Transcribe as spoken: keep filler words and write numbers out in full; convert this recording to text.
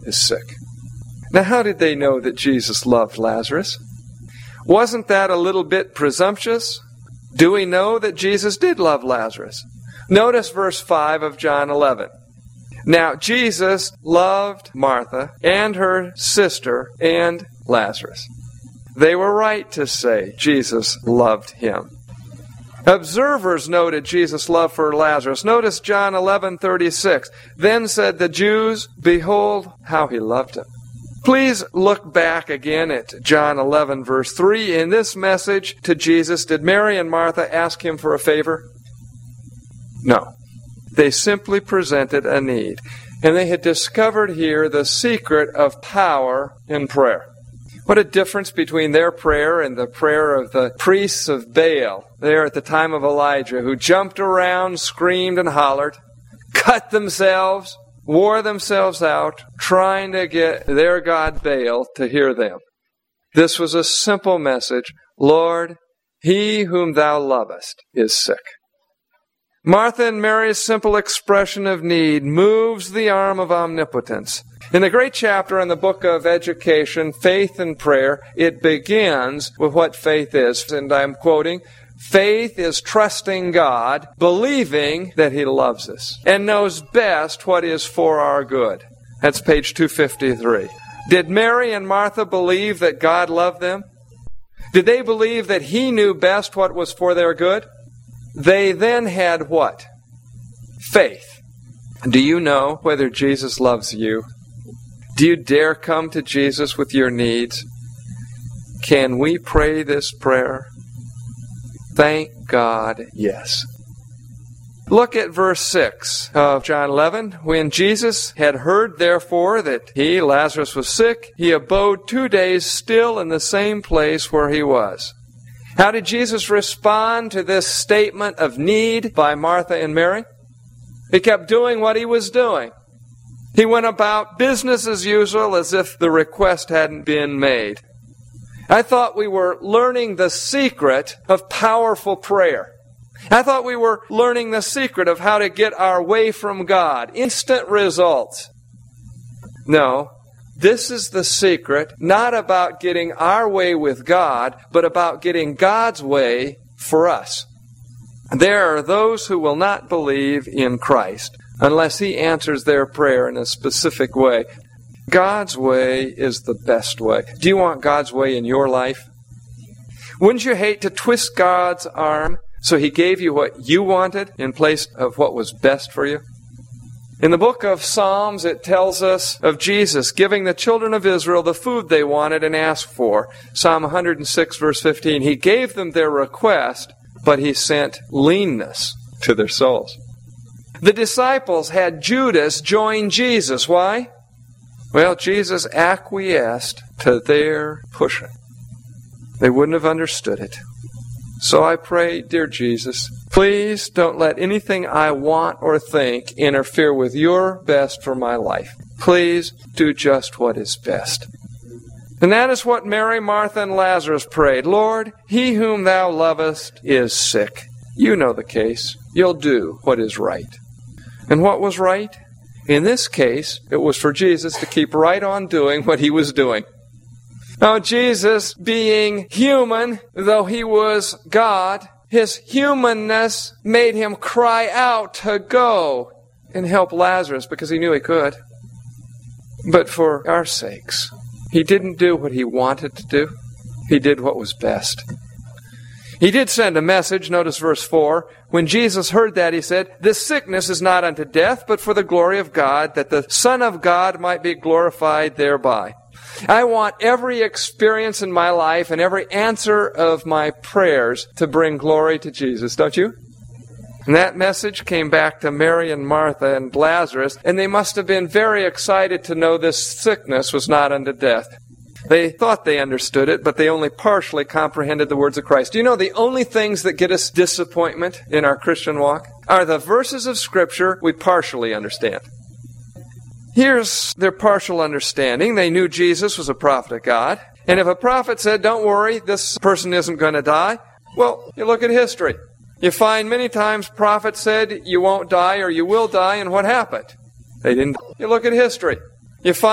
is sick. Now, how did they know that Jesus loved Lazarus? Wasn't that a little bit presumptuous? Do we know that Jesus did love Lazarus? Notice verse five of John eleven. Now, Jesus loved Martha and her sister and Lazarus. They were right to say Jesus loved him. Observers noted Jesus' love for Lazarus. Notice John eleven thirty-six. Then said the Jews, behold how he loved him. Please look back again at John eleven verse three. In this message to Jesus, did Mary and Martha ask him for a favor? No. They simply presented a need. And they had discovered here the secret of power in prayer. What a difference between their prayer and the prayer of the priests of Baal there at the time of Elijah, who jumped around, screamed and hollered, cut themselves, wore themselves out, trying to get their god Baal to hear them. This was a simple message. Lord, he whom thou lovest is sick. Martha and Mary's simple expression of need moves the arm of omnipotence. In the great chapter in the book of education, Faith and Prayer, it begins with what faith is. And I'm quoting, faith is trusting God, believing that he loves us, and knows best what is for our good. That's page two fifty-three. Did Mary and Martha believe that God loved them? Did they believe that he knew best what was for their good? They then had what? Faith. Do you know whether Jesus loves you? Do you dare come to Jesus with your needs? Can we pray this prayer? Thank God, yes. Look at verse six of John eleven. When Jesus had heard, therefore, that he, Lazarus, was sick, he abode two days still in the same place where he was. How did Jesus respond to this statement of need by Martha and Mary? He kept doing what he was doing. He went about business as usual, as if the request hadn't been made. I thought we were learning the secret of powerful prayer. I thought we were learning the secret of how to get our way from God. Instant results. No. This is the secret, not about getting our way with God, but about getting God's way for us. There are those who will not believe in Christ unless he answers their prayer in a specific way. God's way is the best way. Do you want God's way in your life? Wouldn't you hate to twist God's arm so he gave you what you wanted in place of what was best for you? In the book of Psalms, it tells us of Jesus giving the children of Israel the food they wanted and asked for. Psalm one hundred six, verse fifteen. He gave them their request, but he sent leanness to their souls. The disciples had Judas join Jesus. Why? Well, Jesus acquiesced to their pushing. They wouldn't have understood it. So I pray, dear Jesus, please don't let anything I want or think interfere with your best for my life. Please do just what is best. And that is what Mary, Martha, and Lazarus prayed. Lord, he whom thou lovest is sick. You know the case. You'll do what is right. And what was right? In this case, it was for Jesus to keep right on doing what he was doing. Now, Jesus, being human, though he was God, his humanness made him cry out to go and help Lazarus because he knew he could. But for our sakes, he didn't do what he wanted to do. He did what was best. He did send a message, notice verse four. When Jesus heard that, he said, this sickness is not unto death, but for the glory of God, that the Son of God might be glorified thereby. I want every experience in my life and every answer of my prayers to bring glory to Jesus, don't you? And that message came back to Mary and Martha and Lazarus, and they must have been very excited to know this sickness was not unto death. They thought they understood it, but they only partially comprehended the words of Christ. Do you know the only things that get us disappointment in our Christian walk are the verses of Scripture we partially understand? Here's their partial understanding. They knew Jesus was a prophet of God. And if a prophet said, don't worry, this person isn't going to die, well, you look at history. You find many times prophets said, you won't die or you will die, and what happened? They didn't. You look at history. You find